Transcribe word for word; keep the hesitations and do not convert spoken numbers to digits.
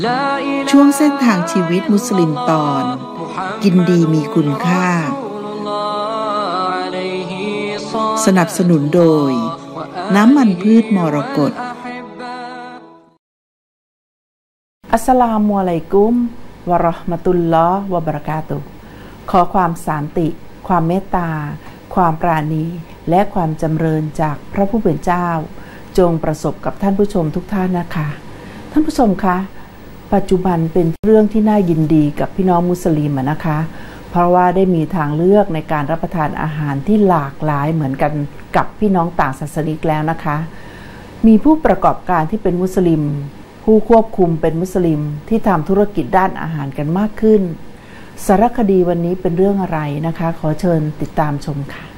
ช่วงเส้นทางชีวิตมุสลิมตอนกินดีมีคุณค่าสนับสนุนโดยน้ำมันพืชมรกตอัสสลามุอะลัยกุมวะเราะห์มะตุลลอฮ์วะบะเราะกาตุฮ์ขอความสันติความเมตตาความปราณีและความจำเริญจากพระผู้เป็นเจ้าจงประสบกับท่านผู้ชมทุกท่านนะคะท่านผู้ชมคะปัจจุบันเป็นเรื่องที่น่ายินดีกับพี่น้องมุสลิมนะคะเพราะว่าได้มีทางเลือกในการรับประทานอาหารที่หลากหลายเหมือนกันกับพี่น้องต่างศาสนิกแล้วนะคะมีผู้ประกอบการที่เป็นมุสลิมผู้ควบคุมเป็นมุสลิมที่ทำธุรกิจด้านอาหารกันมากขึ้นสารคดีวันนี้เป็นเรื่องอะไรนะคะขอเชิญติดตามชมค่ะ